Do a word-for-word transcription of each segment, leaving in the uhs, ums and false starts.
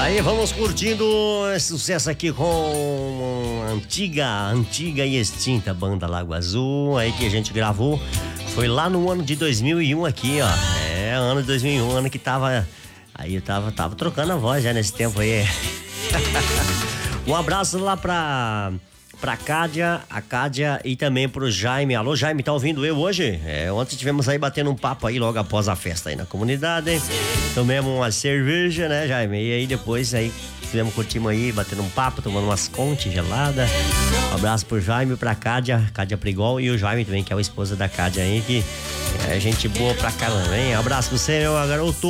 Aí vamos curtindo esse sucesso aqui com a antiga, antiga e extinta banda Lago Azul, aí que a gente gravou, foi lá no ano de dois mil e um aqui, ó, é, ano de dois mil e um, ano que tava, aí eu tava, tava trocando a voz já nesse tempo aí. Um abraço lá pra... Pra Cádia, a Cádia e também pro Jaime. Alô, Jaime, tá ouvindo eu hoje? É, ontem tivemos aí batendo um papo aí logo após a festa aí na comunidade, hein? Tomamos uma cerveja, né, Jaime? E aí depois aí tivemos, curtimos aí, batendo um papo, tomando umas contes geladas. Um abraço pro Jaime, pra Cádia, Cádia Prigol e o Jaime também, que é a esposa da Cádia aí, que é gente boa pra caramba, hein? Um abraço pra você, meu garoto.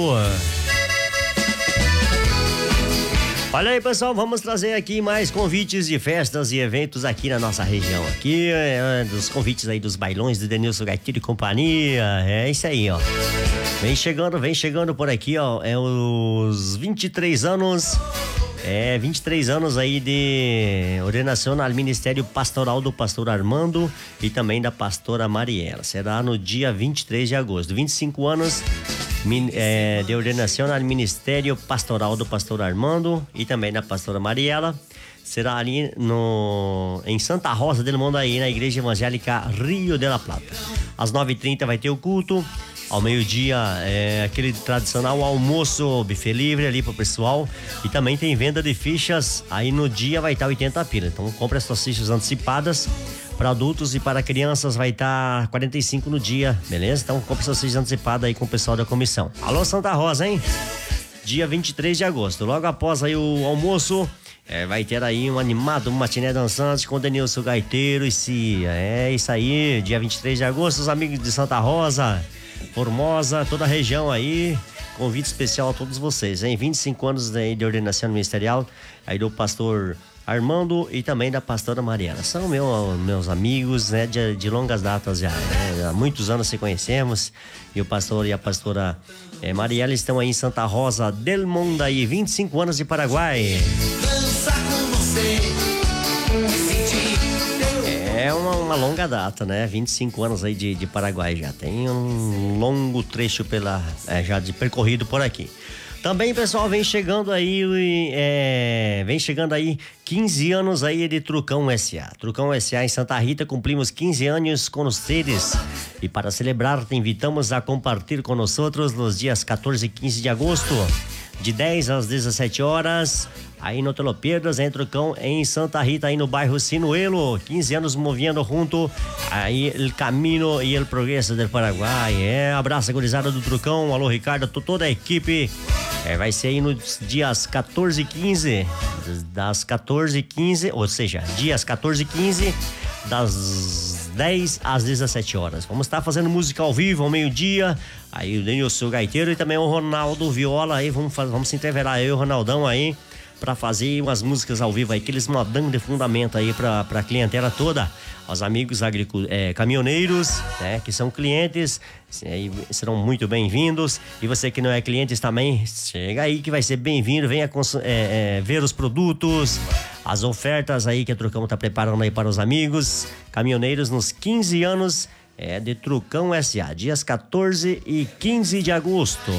Olha aí, pessoal, vamos trazer aqui mais convites de festas e eventos aqui na nossa região. Aqui, é, dos convites aí dos bailões do Denilson Gaiteiro e companhia. É isso aí, ó. Vem chegando, vem chegando por aqui, ó. É os vinte e três anos. É, vinte e três anos aí de ordenação ao Ministério Pastoral do Pastor Armando e também da Pastora Mariela. Será no dia vinte e três de agosto. vinte e cinco anos. É, de ordenação ao Ministério Pastoral do Pastor Armando e também da Pastora Mariela. Será ali no, em Santa Rosa del Mondaí, na Igreja Evangélica Rio de la Plata. Às nove e trinta vai ter o culto. Ao meio-dia, é, aquele tradicional almoço, buffet livre ali pro pessoal. E também tem venda de fichas. Aí no dia vai estar oitenta pila. Então compre as suas fichas antecipadas. Para adultos e para crianças vai estar quarenta e cinco no dia, beleza? Então compre suas fichas antecipadas aí com o pessoal da comissão. Alô, Santa Rosa, hein? Dia vinte e três de agosto. Logo após aí o almoço, é, vai ter aí um animado, um matiné dançante com o Denilson Gaiteiro e Cia. É isso aí, dia vinte e três de agosto, os amigos de Santa Rosa, Formosa, toda a região aí. Convite especial a todos vocês, hein? vinte e cinco anos aí de ordenação ministerial aí do pastor Armando e também da Pastora Mariela. São meu, meus amigos, né, de, de longas datas já, né? Há muitos anos se conhecemos. E o pastor e a pastora é, Mariela estão aí em Santa Rosa del Mondaí, vinte e cinco anos de Paraguai. É uma, uma longa data, né? vinte e cinco anos aí de, de Paraguai já. Tem um longo trecho pela, é, já de percorrido por aqui. Também, pessoal, vem chegando aí, é, vem chegando aí quinze anos aí de Trucão S A. Trucão S A em Santa Rita, cumprimos quinze anos com vocês. E para celebrar, te invitamos a compartilhar com nós nos dias quatorze e quinze de agosto, de dez às dezessete horas. Aí no Te Lo Pierdas, em Trucão, em Santa Rita, aí no bairro Sinuelo. quinze anos movendo junto aí o caminho e o progresso do Paraguai. É, abraço a gurizada do Trucão. Alô, Ricardo, toda a equipe. É, vai ser aí nos dias quatorze e quinze, das quatorze e quinze, ou seja, dias quatorze e quinze, das dez às dezessete horas. Vamos estar fazendo música ao vivo ao meio-dia. Aí o Denilson Gaiteiro e também o Ronaldo Viola. Aí vamos, fazer, vamos se entreverar eu e o Ronaldão aí para fazer umas músicas ao vivo aí, aqueles modão de fundamento aí pra, pra clientela toda, aos amigos agric... é, caminhoneiros, né, que são clientes, é, serão muito bem-vindos. E você que não é cliente também, chega aí que vai ser bem-vindo, venha cons... é, é, ver os produtos, as ofertas aí que a Trucão tá preparando aí para os amigos caminhoneiros nos quinze anos é, de Trucão S A, dias quatorze e quinze de agosto.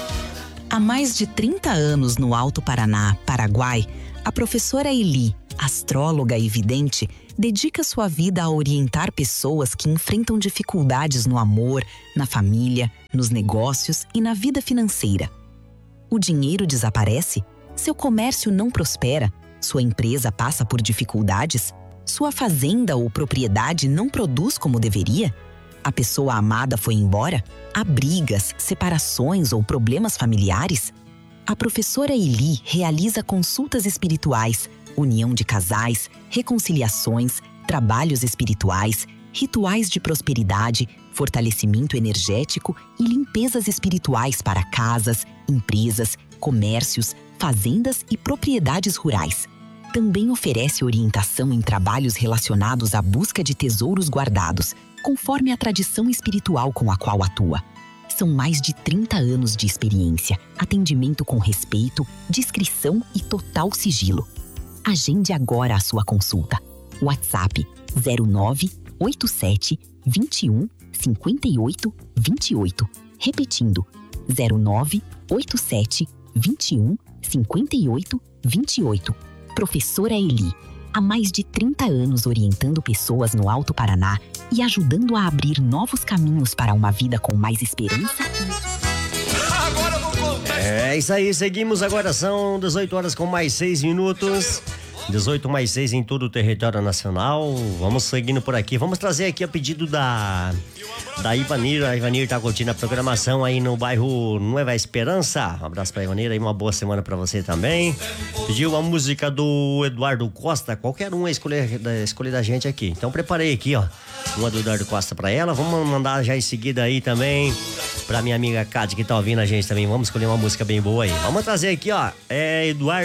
Há mais de trinta anos no Alto Paraná, Paraguai, a professora Eli, astróloga e vidente, dedica sua vida a orientar pessoas que enfrentam dificuldades no amor, na família, nos negócios e na vida financeira. O dinheiro desaparece? Seu comércio não prospera? Sua empresa passa por dificuldades? Sua fazenda ou propriedade não produz como deveria? A pessoa amada foi embora? Há brigas, separações ou problemas familiares? A professora Eli realiza consultas espirituais, união de casais, reconciliações, trabalhos espirituais, rituais de prosperidade, fortalecimento energético e limpezas espirituais para casas, empresas, comércios, fazendas e propriedades rurais. Também oferece orientação em trabalhos relacionados à busca de tesouros guardados, conforme a tradição espiritual com a qual atua. São mais de trinta anos de experiência, atendimento com respeito, discrição e total sigilo. Agende agora a sua consulta. WhatsApp zero nove oito sete, vinte e um, cinquenta e oito, vinte e oito. Repetindo, zero nove oito sete, vinte e um, cinquenta e oito, vinte e oito. Professora Eli, há mais de trinta anos orientando pessoas no Alto Paraná e ajudando a abrir novos caminhos para uma vida com mais esperança. É isso aí, seguimos agora, são dezoito horas com mais seis minutos. dezoito mais seis em todo o território nacional. Vamos seguindo por aqui. Vamos trazer aqui a pedido da da Ivanir. A Ivanir tá curtindo a programação aí no bairro Nueva Esperança. Um abraço pra Ivanir aí, uma boa semana pra você também. Pediu a música do Eduardo Costa, qualquer um a escolher, da, escolher da gente aqui. Então preparei aqui, ó, uma do Eduardo Costa pra ela. Vamos mandar já em seguida aí também pra minha amiga Cátia que tá ouvindo a gente também. Vamos escolher uma música bem boa aí. Vamos trazer aqui, ó, é Eduardo